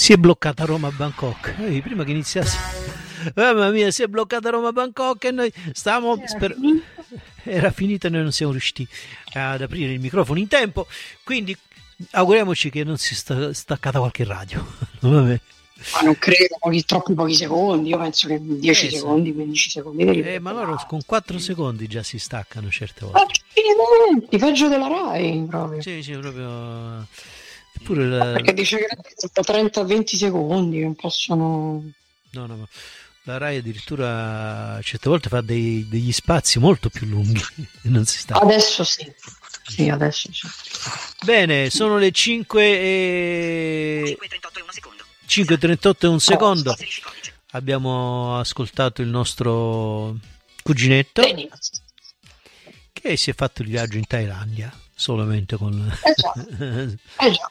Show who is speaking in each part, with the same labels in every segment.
Speaker 1: Si è bloccata Roma-Bangkok. Prima che iniziasse, mamma mia, si è bloccata Roma-Bangkok e noi stavamo. Era finita e noi non siamo riusciti ad aprire il microfono in tempo. Quindi auguriamoci che non si sia staccata qualche radio. Vabbè.
Speaker 2: Ma non credo, troppi pochi secondi. Io penso che 10 secondi, 15 secondi.
Speaker 1: Ma loro con 4 secondi già si staccano certe volte.
Speaker 2: Ma peggio della Rai proprio.
Speaker 1: Sì, proprio.
Speaker 2: Perché dice che da 30 a 20 secondi non possono.
Speaker 1: No, la Rai addirittura certe volte fa degli spazi molto più lunghi e non si sta.
Speaker 2: Adesso sì. Sì, adesso sì.
Speaker 1: Bene, sono le 5:38 e un secondo. Abbiamo ascoltato il nostro cuginetto che si è fatto il viaggio in Thailandia solamente con.
Speaker 2: Già.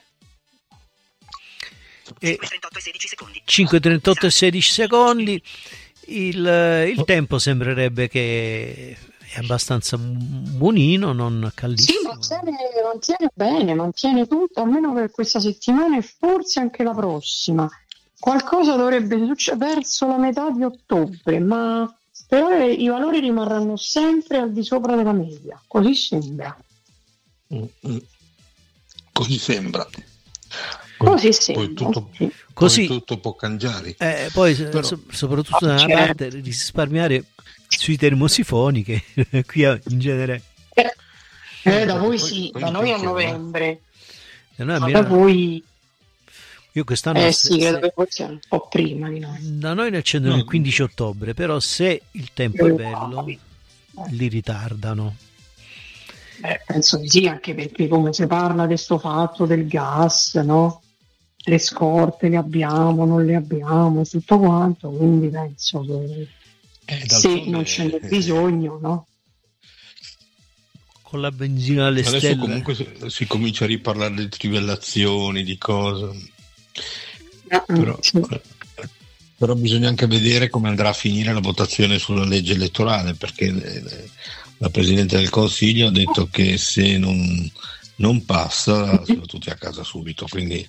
Speaker 1: 5:38 e 16 secondi. Il tempo sembrerebbe che è abbastanza buonino, non caldissimo.
Speaker 2: Sì, mantiene bene, mantiene tutto, almeno per questa settimana e forse anche la prossima. Qualcosa dovrebbe succedere verso la metà di ottobre, ma però i valori rimarranno sempre al di sopra della media, così sembra.
Speaker 3: Così sembra.
Speaker 2: Poi
Speaker 3: tutto può cambiare.
Speaker 1: Poi soprattutto da una parte risparmiare sui termosifoni che qui in genere
Speaker 2: da voi sì, da noi a novembre,
Speaker 1: da
Speaker 2: voi
Speaker 1: io quest'anno
Speaker 2: sì, credo che poi sia un po' prima di noi.
Speaker 1: Da noi ne accendono il 15 ottobre, però se il tempo è bello li ritardano.
Speaker 2: Penso di sì, anche perché come si parla di questo fatto del gas, no? Le scorte le abbiamo, non le abbiamo, tutto quanto, quindi penso che se non ce n'è bisogno, no?
Speaker 1: Con la benzina alle
Speaker 3: adesso
Speaker 1: stelle.
Speaker 3: Comunque si comincia a riparlare di trivellazioni, di cose. Però bisogna anche vedere come andrà a finire la votazione sulla legge elettorale, perché la Presidente del Consiglio ha detto che se non passa sono tutti a casa subito, quindi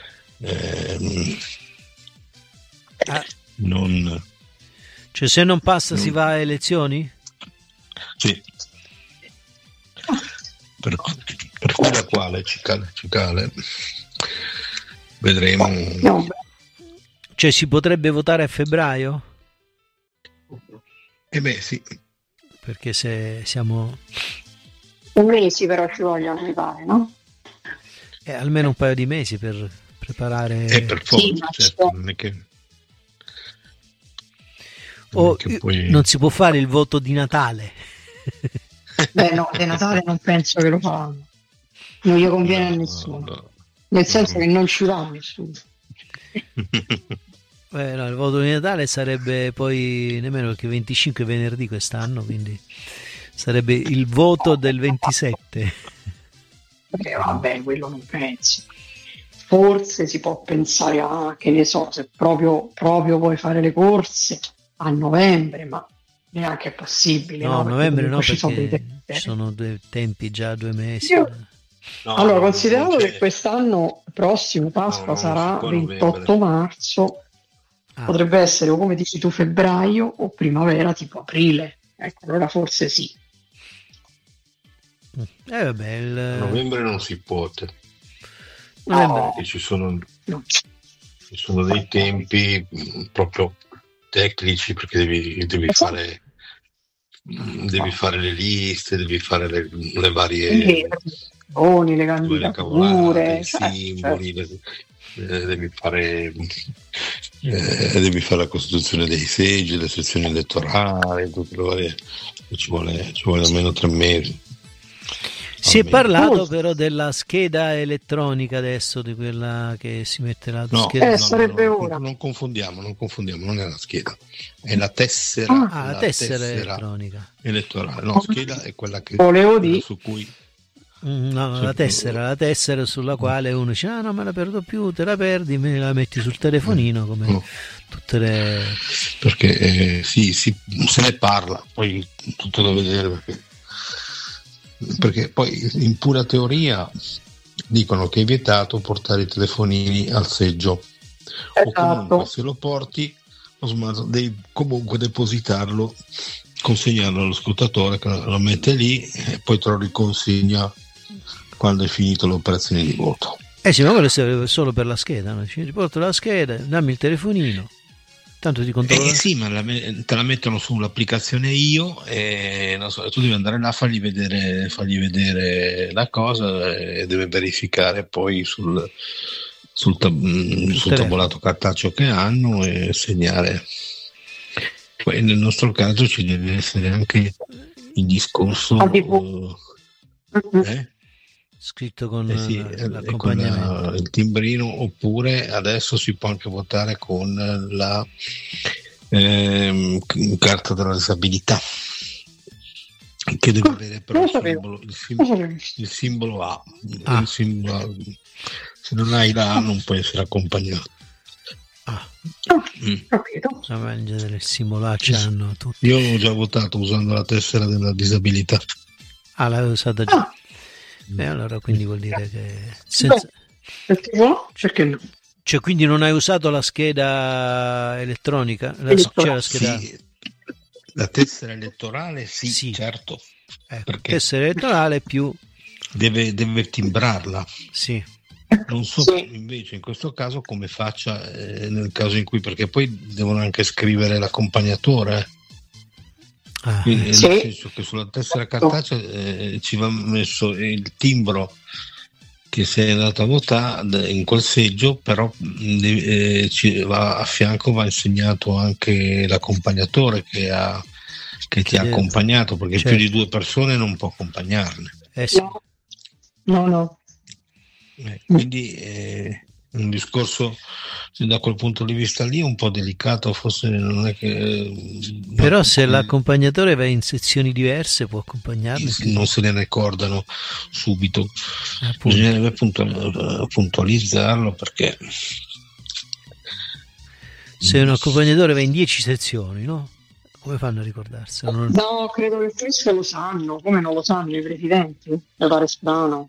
Speaker 1: cioè se non passa si va a elezioni?
Speaker 3: Sì, per cui la quale cicale vedremo.
Speaker 1: Cioè si potrebbe votare a febbraio?
Speaker 3: Sì,
Speaker 1: perché se siamo
Speaker 2: un mese però ci vogliono, mi pare, no?
Speaker 1: Almeno un paio di mesi per preparare.
Speaker 3: Per forza, certo, non è che poi
Speaker 1: non si può fare il voto di Natale.
Speaker 2: No, di Natale non penso che lo faranno, non gli conviene a nessuno, nel senso che non ci va nessuno.
Speaker 1: No, il voto di Natale sarebbe poi nemmeno perché 25 è venerdì quest'anno, quindi sarebbe il voto del 27.
Speaker 2: Vabbè, quello non penso. Forse si può pensare che ne so, se proprio vuoi fare le corse a novembre, ma neanche è possibile.
Speaker 1: No, novembre no, perché
Speaker 2: ci
Speaker 1: sono dei tempi già 2 mesi.
Speaker 2: Allora, considerato che quest'anno prossimo Pasqua sarà 28 marzo, potrebbe essere, o come dici tu, febbraio o primavera tipo aprile. Ecco, allora forse sì.
Speaker 3: Novembre non si può. Perché ci sono dei tempi proprio tecnici, perché devi fare le liste, devi fare le varie
Speaker 2: le candidature,
Speaker 3: i simboli, devi fare la costituzione dei seggi, le sezioni elettorali, tutte le varie, ci vuole almeno 3 mesi.
Speaker 1: Si è parlato però della scheda elettronica adesso, di quella che si mette la scheda.
Speaker 2: Sarebbe ora.
Speaker 3: Non confondiamo, non è la scheda, è la tessera.
Speaker 1: La tessera elettronica.
Speaker 3: Elettorale. No, scheda è quella che su cui.
Speaker 1: No, la tessera sulla quale uno dice: non me la perdo più, te la perdi, me la metti sul telefonino come tutte le.
Speaker 3: Perché se ne parla, poi tutto da vedere, perché poi in pura teoria dicono che è vietato portare i telefonini al seggio, o comunque se lo porti lo smart devi comunque depositarlo, consegnarlo allo scrutatore che lo mette lì e poi te lo riconsegna quando è finito l'operazione di voto.
Speaker 1: Sì, ma quello serve solo per la scheda, no? Ci riporto la scheda, dammi il telefonino, tanto ti controllo.
Speaker 3: Sì, ma te la mettono sull'applicazione Io e non so, tu devi andare là, fargli vedere la cosa e deve verificare poi sul tabolato cartaceo che hanno e segnare. Poi nel nostro caso ci deve essere anche il discorso
Speaker 1: scritto con
Speaker 3: l'accompagnamento, con il timbrino, oppure adesso si può anche votare con la carta della disabilità, che deve avere però il simbolo A. Il simbolo A. Se non hai la A non puoi essere accompagnato.
Speaker 1: La mangia del simbolo A c'hanno tutti.
Speaker 3: Io ho già votato usando la tessera della disabilità.
Speaker 1: L'avevo usata già. Allora quindi vuol dire che
Speaker 2: perché no?
Speaker 1: Cioè, quindi non hai usato la scheda elettronica? C'è la scheda...
Speaker 3: Sì, la tessera elettorale sì. Certo.
Speaker 1: Perché tessera elettorale più
Speaker 3: deve timbrarla.
Speaker 1: Sì.
Speaker 3: Non so invece in questo caso come faccia nel caso in cui, perché poi devono anche scrivere l'accompagnatore. Quindi, nel senso che sulla tessera cartacea ci va messo il timbro che sei andato a votare in quel seggio, però a fianco va insegnato anche l'accompagnatore che ti ha accompagnato, perché più di 2 persone non può accompagnarne.
Speaker 2: No.
Speaker 3: Quindi un discorso da quel punto di vista lì un po' delicato, forse non è che
Speaker 1: però se l'accompagnatore va in sezioni diverse può accompagnarli,
Speaker 3: non se ne ricordano subito, bisognerebbe puntualizzarlo, perché
Speaker 1: se un accompagnatore va in 10 sezioni, no? Come fanno a ricordarselo?
Speaker 2: No, credo che questo lo sanno. Come non lo sanno i presidenti? Mi pare strano.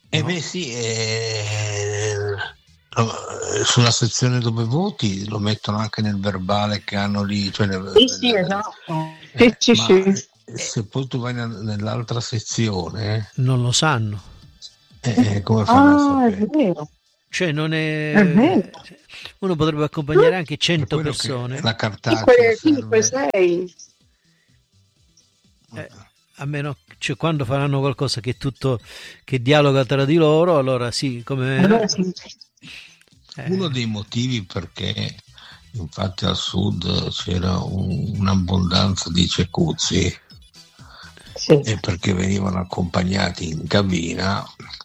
Speaker 3: Sulla sezione dove voti lo mettono anche nel verbale che hanno lì, cioè
Speaker 2: esatto.
Speaker 3: Se poi tu vai nell'altra sezione
Speaker 1: non lo sanno,
Speaker 3: come fanno a sapere?
Speaker 2: È vero.
Speaker 1: Cioè non è
Speaker 2: vero.
Speaker 1: Uno potrebbe accompagnare anche 100 persone,
Speaker 3: la cartacea
Speaker 2: 5-6
Speaker 1: a meno, cioè, quando faranno qualcosa che è tutto che dialoga tra di loro, allora sì, come
Speaker 3: uno dei motivi perché infatti al sud c'era un'abbondanza di cecuzzi e perché venivano accompagnati in cabina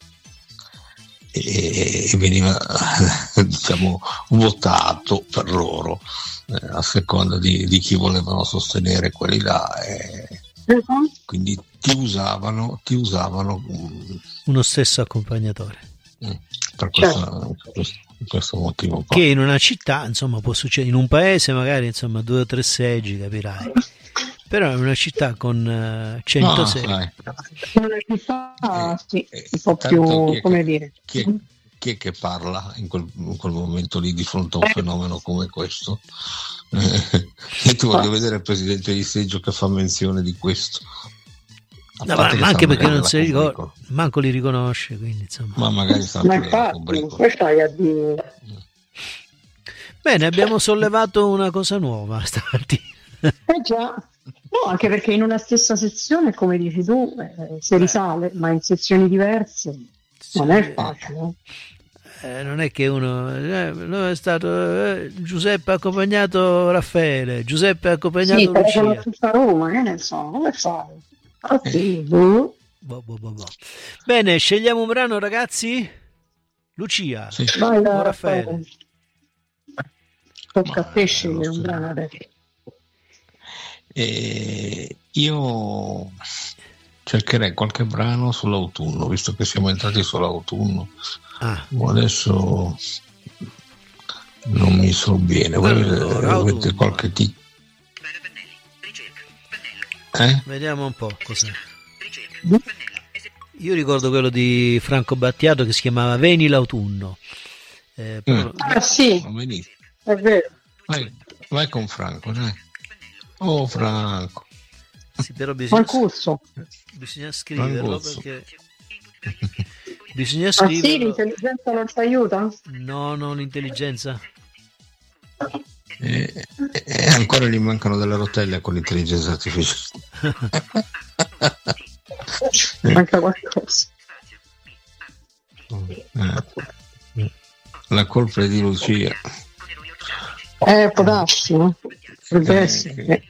Speaker 3: e veniva diciamo votato per loro a seconda di chi volevano sostenere quelli là, quindi ti usavano
Speaker 1: uno stesso accompagnatore
Speaker 3: per questo motivo qua.
Speaker 1: Che in una città insomma può succedere, in un paese magari insomma 2 o 3 seggi, capirai, però in una città con 100 seggi
Speaker 2: in una città un po' più come dire
Speaker 3: chi è che parla in quel momento lì di fronte a un fenomeno come questo? E tu voglio vedere il presidente di seggio che fa menzione di questo.
Speaker 1: No, ma anche perché non si ricorda, manco li riconosce, quindi insomma.
Speaker 3: Ma magari
Speaker 2: questo hai a dire.
Speaker 1: Bene, abbiamo sollevato una cosa nuova stamattina.
Speaker 2: Già. No, anche perché in una stessa sezione, come dici tu, si risale, ma in sezioni diverse non è facile.
Speaker 1: Non è che uno è stato Giuseppe ha accompagnato Raffaele, Giuseppe ha accompagnato Lucia.
Speaker 2: Tutta Roma, che ne so, come fai?
Speaker 1: Bene, scegliamo un brano, ragazzi. Lucia,
Speaker 2: vai,
Speaker 1: Raffaele.
Speaker 2: Tocca a te scegliere un brano adesso.
Speaker 3: Io cercherei qualche brano sull'autunno, visto che siamo entrati sull'autunno. Adesso non mi so bene. Avete qualche
Speaker 1: Vediamo un po' cos'è. Io ricordo quello di Franco Battiato che si chiamava Veni l'autunno,
Speaker 2: Sì,
Speaker 3: Va benissimo.
Speaker 2: è vero.
Speaker 3: Vai con Franco, dai. Oh, Franco.
Speaker 1: Sì, però bisogna scriverlo
Speaker 3: Franco.
Speaker 1: perché bisogna
Speaker 2: Ah sì,
Speaker 1: scriverlo.
Speaker 2: l'intelligenza non ti aiuta?
Speaker 1: No, l'intelligenza.
Speaker 3: E ancora gli mancano delle rotelle con l'intelligenza artificiale.
Speaker 2: Manca qualcosa.
Speaker 3: La colpa è di Lucia.
Speaker 2: Può darsi, no? Potrebbe essere.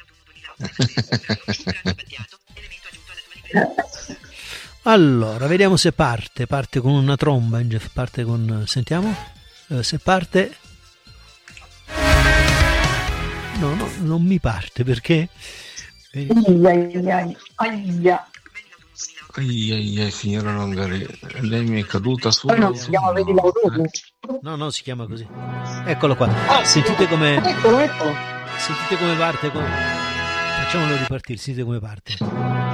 Speaker 1: Allora, vediamo se parte con una tromba, parte con, sentiamo, se parte, no, non mi parte perché
Speaker 2: Aia.
Speaker 3: Signora Nongari, lei mi è caduta su.
Speaker 2: Poi non si chiama vedi l'autobus.
Speaker 1: no, si chiama così. Eccolo qua. Sentite come
Speaker 2: Eccolo.
Speaker 1: sentite come parte, facciamolo ripartire, sentite come parte.